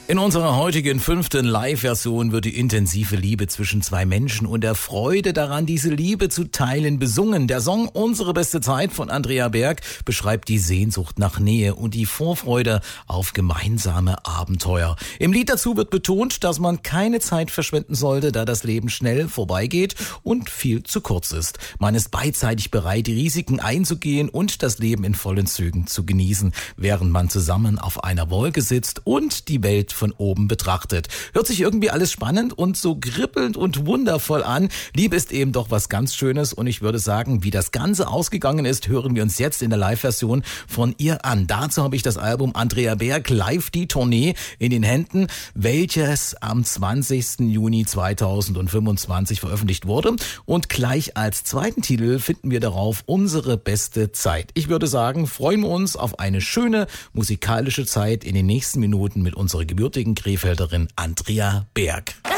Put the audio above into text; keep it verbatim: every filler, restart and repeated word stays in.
In unserer heutigen fünften Live-Version wird die intensive Liebe zwischen zwei Menschen und der Freude daran, diese Liebe zu teilen, besungen. Der Song Unsere beste Zeit von Andrea Berg beschreibt die Sehnsucht nach Nähe und die Vorfreude auf gemeinsame Abenteuer. Im Lied dazu wird betont, dass man keine Zeit verschwenden sollte, da das Leben schnell vorbeigeht und viel zu kurz ist. Man ist beidseitig bereit, die Risiken einzugehen und das Leben in vollen Zügen zu genießen, während man zusammen auf einer Wolke sitzt und die Welt von oben betrachtet. Hört sich irgendwie alles spannend und so kribbelnd und wundervoll an. Liebe ist eben doch was ganz Schönes und ich würde sagen, wie das Ganze ausgegangen ist, hören wir uns jetzt in der Live-Version von ihr an. Dazu habe ich das Album Andrea Berg Live die Tournee in den Händen, welches am zwanzigsten Juni zweitausendfünfundzwanzig veröffentlicht wurde und gleich als zweiten Titel finden wir darauf Unsere beste Zeit. Ich würde sagen, freuen wir uns auf eine schöne musikalische Zeit in den nächsten Minuten mit unserer gebürtigen Krefelderin Andrea Berg.